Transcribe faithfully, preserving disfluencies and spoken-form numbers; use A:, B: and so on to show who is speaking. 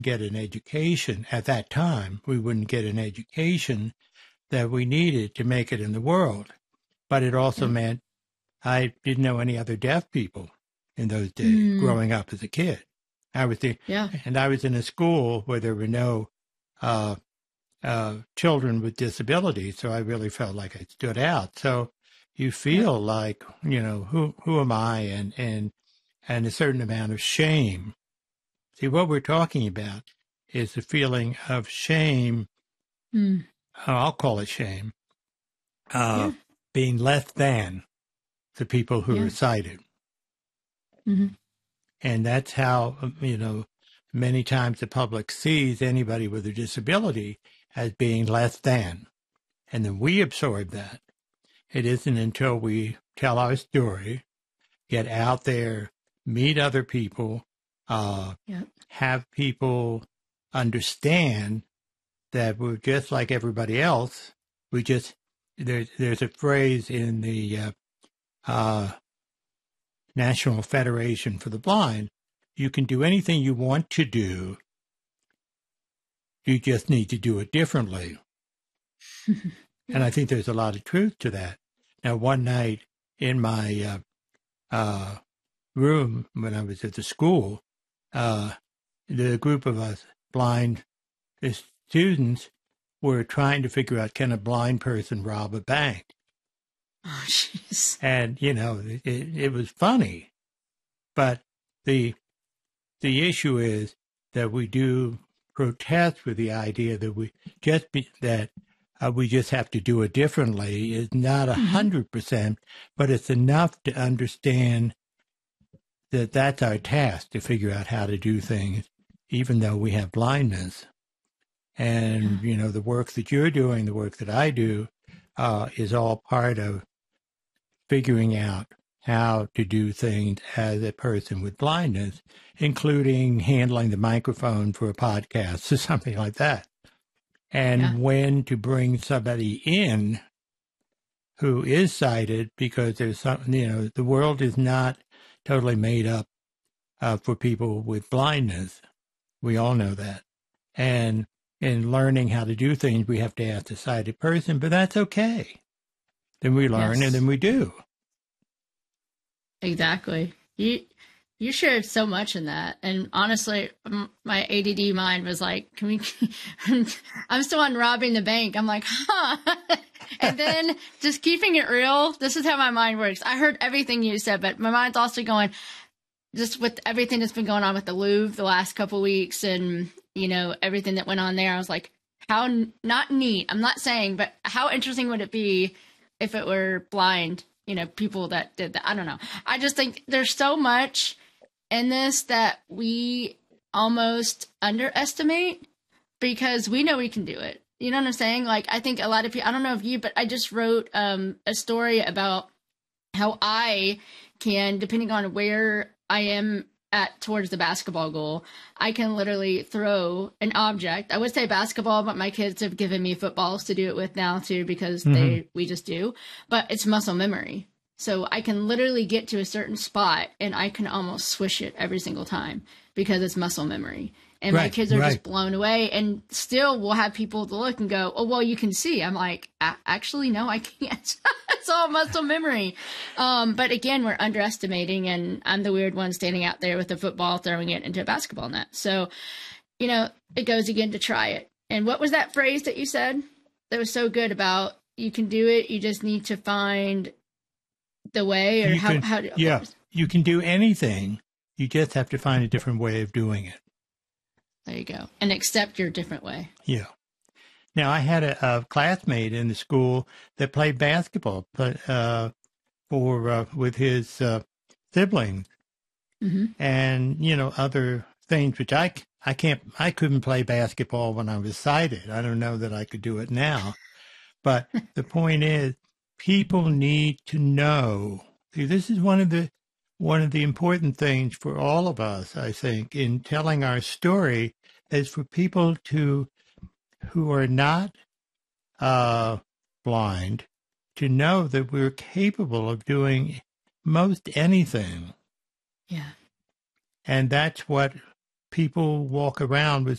A: get an education at that time. We wouldn't get an education that we needed to make it in the world. But it also mm. meant I didn't know any other deaf people in those days mm. growing up as a kid. I was the,
B: yeah.
A: and I was in a school where there were no uh, uh, children with disabilities, so I really felt like I stood out. So you feel yeah. like, you know, who who am I, and and and a certain amount of shame. See, what we're talking about is the feeling of shame.
B: Mm.
A: I'll call it shame, uh,
B: yeah.
A: being less than the people who
B: yeah.
A: are sighted.
B: Mm-hmm.
A: And that's how, you know, many times the public sees anybody with a disability as being less than. And then we absorb that. It isn't until we tell our story, get out there, meet other people, uh,
B: yep.
A: have people understand that we're just like everybody else. We just, there's, there's a phrase in the uh, uh, National Federation for the Blind, you can do anything you want to do. You just need to do it differently. And I think there's a lot of truth to that. Now, one night in my uh, uh, room when I was at the school, uh, the group of us blind students were trying to figure out, can a blind person rob a bank?
B: Oh, jeez.
A: And, you know, it, it was funny. But the the issue is that we do protest with the idea that we just be, that uh, we just have to do it differently is not a hundred percent, but it's enough to understand that that's our task, to figure out how to do things, even though we have blindness. And, you know, the work that you're doing, the work that I do, uh, is all part of figuring out how to do things as a person with blindness, including handling the microphone for a podcast or something like that. And yeah. when to bring somebody in who is sighted, because there's some, you know, the world is not totally made up uh, for people with blindness. We all know that. And in learning how to do things, we have to ask a sighted person, but that's okay. Then we learn yes. and then we do.
B: Exactly. You you shared so much in that. And honestly, my A D D mind was like, can we, I'm still on robbing the bank. I'm like, huh. And then just keeping it real. This is how my mind works. I heard everything you said, but my mind's also going, just with everything that's been going on with the Louvre the last couple of weeks and, you know, everything that went on there. I was like, how not neat. I'm not saying, but how interesting would it be if it were blind? You know, people that did that. I don't know. I just think there's so much in this that we almost underestimate because we know we can do it. You know what I'm saying? Like, I think a lot of people, I don't know if you, but I just wrote um, a story about how I can, depending on where I am at towards the basketball goal, I can literally throw an object. I would say basketball, but my kids have given me footballs to do it with now too, because mm-hmm. they we just do. But it's muscle memory. So I can literally get to a certain spot and I can almost swish it every single time because it's muscle memory. And right, my kids are right. just blown away, and still we'll have people to look and go, oh, well, you can see. I'm like, actually, no, I can't. It's all muscle memory. Um, but again, we're underestimating, and I'm the weird one standing out there with a football, throwing it into a basketball net. So, you know, it goes again to try it. And what was that phrase that you said that was so good about you can do it, you just need to find the way, or
A: you
B: how,
A: can,
B: how, how
A: yeah, you can do anything. You just have to find a different way of doing it.
B: There you go. And accept your different way.
A: Yeah. Now, I had a, a classmate in the school that played basketball uh, for uh, with his uh, siblings,
B: mm-hmm.
A: and you know other things which I I can't I couldn't play basketball when I was sighted. I don't know that I could do it now, but the point is, people need to know. See, this is one of the one of the important things for all of us, I think, in telling our story, is for people to who are not uh, blind to know that we're capable of doing most anything.
B: Yeah.
A: And that's what people walk around with